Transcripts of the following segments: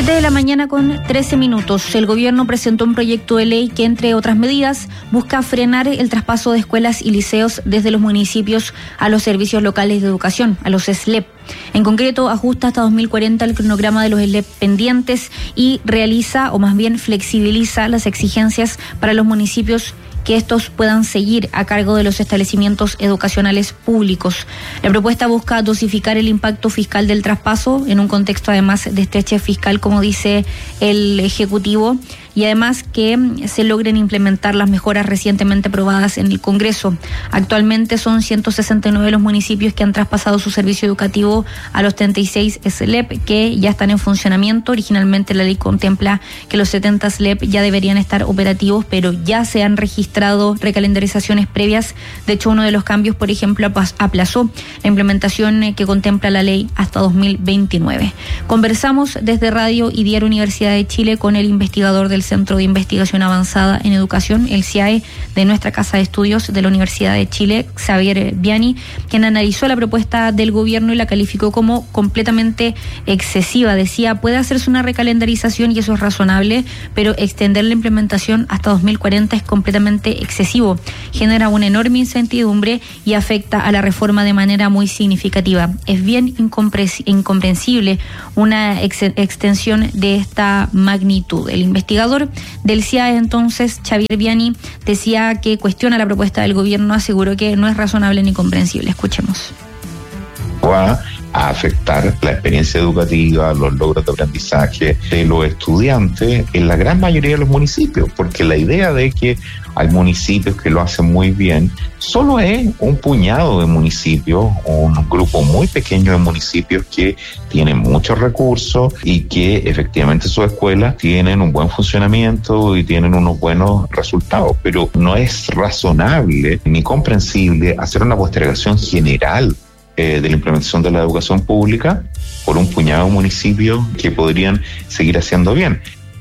7:13 a.m. El gobierno presentó un proyecto de ley que, entre otras medidas, busca frenar el traspaso de escuelas y liceos desde los municipios a los servicios locales de educación, a los SLEP. En concreto, ajusta hasta 2040 el cronograma de los SLEP pendientes y realiza, o más bien flexibiliza, las exigencias para los municipios que estos puedan seguir a cargo de los establecimientos educacionales públicos. La propuesta busca dosificar el impacto fiscal del traspaso en un contexto además de estrechez fiscal, como dice el Ejecutivo, y además que se logren implementar las mejoras recientemente aprobadas en el Congreso. Actualmente son 169 los municipios que han traspasado su servicio educativo a los 36 SLEP que ya están en funcionamiento. Originalmente la ley contempla que los 70 SLEP ya deberían estar operativos, pero ya se han registrado recalendarizaciones previas. De hecho, uno de los cambios, por ejemplo, aplazó la implementación que contempla la ley hasta 2029. Conversamos desde Radio y Diario Universidad de Chile con el investigador del Centro de Investigación Avanzada en Educación, el CIAE, de nuestra Casa de Estudios de la Universidad de Chile, Xavier Viani, quien analizó la propuesta del gobierno y la calificó como completamente excesiva. Decía, puede hacerse una recalendarización y eso es razonable, pero extender la implementación hasta 2040 es completamente excesivo. Genera una enorme incertidumbre y afecta a la reforma de manera muy significativa. Es bien incomprensible una extensión de esta magnitud. El investigador del CIAE, entonces, Xavier Viani, decía que cuestiona la propuesta del gobierno, aseguró que no es razonable ni comprensible. Escuchemos. Va a afectar la experiencia educativa, los logros de aprendizaje de los estudiantes en la gran mayoría de los municipios, porque la idea de que hay municipios que lo hacen muy bien, solo es un puñado de municipios, un grupo muy pequeño de municipios que tienen muchos recursos y que efectivamente sus escuelas tienen un buen funcionamiento y tienen unos buenos resultados, pero no es razonable ni comprensible hacer una postergación general de la implementación de la educación pública por un puñado de municipios que podrían seguir haciendo bien.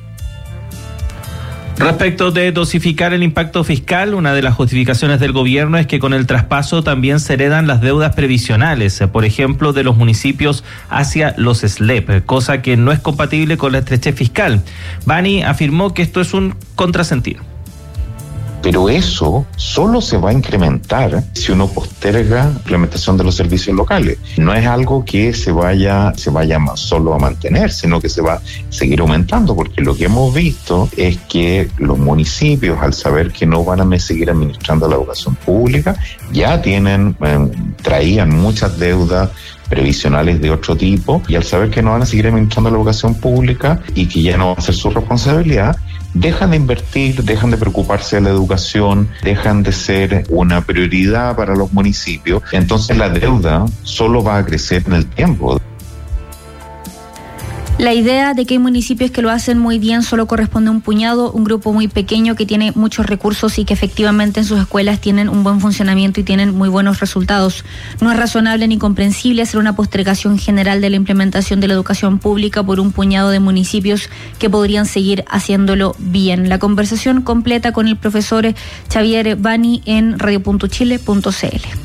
Respecto de dosificar el impacto fiscal, una de las justificaciones del gobierno es que con el traspaso también se heredan las deudas previsionales, por ejemplo, de los municipios hacia los SLEP, cosa que no es compatible con la estrechez fiscal. Bani afirmó que esto es un contrasentido. Pero eso solo se va a incrementar si uno posterga la implementación de los servicios locales. No es algo que se vaya solo a mantener, sino que se va a seguir aumentando, porque lo que hemos visto es que los municipios, al saber que no van a seguir administrando la educación pública, ya traían muchas deudas previsionales de otro tipo, y al saber que no van a seguir administrando la educación pública y que ya no va a ser su responsabilidad, dejan de invertir, dejan de preocuparse de la educación, dejan de ser una prioridad para los municipios. Entonces la deuda solo va a crecer en el tiempo. La idea de que hay municipios que lo hacen muy bien solo corresponde a un puñado, un grupo muy pequeño que tiene muchos recursos y que efectivamente en sus escuelas tienen un buen funcionamiento y tienen muy buenos resultados. No es razonable ni comprensible hacer una postergación general de la implementación de la educación pública por un puñado de municipios que podrían seguir haciéndolo bien. La conversación completa con el profesor Xavier Bani en radio.chile.cl.